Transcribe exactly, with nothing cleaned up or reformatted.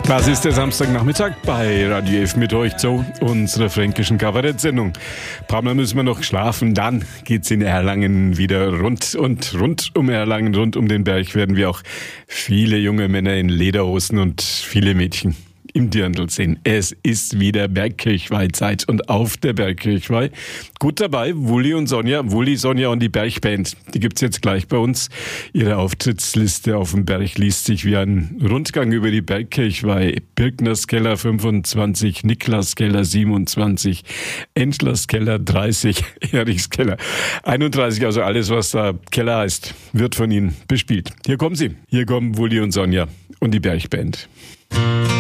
Das ist der Samstagnachmittag bei Radio F mit euch zu unserer fränkischen Kabarettsendung. Ein paar Mal müssen wir noch schlafen, dann geht's in Erlangen wieder rund und rund um Erlangen, rund um den Berg werden wir auch viele junge Männer in Lederhosen und viele Mädchen im Dirndl sehen. Es ist wieder Bergkirchweih-Zeit und auf der Bergkirchweih gut dabei Wulli und Sonja. Wulli, Sonja und die Bergband. Die gibt's jetzt gleich bei uns. Ihre Auftrittsliste auf dem Berg liest sich wie ein Rundgang über die Bergkirchweih. Birkners Keller fünfundzwanzig, Niklas Keller siebenundzwanzig, Entlers Keller dreißig, Erichs Keller einunddreißig. Also alles, was da Keller heißt, wird von ihnen bespielt. Hier kommen sie. Hier kommen Wulli und Sonja und die Bergband.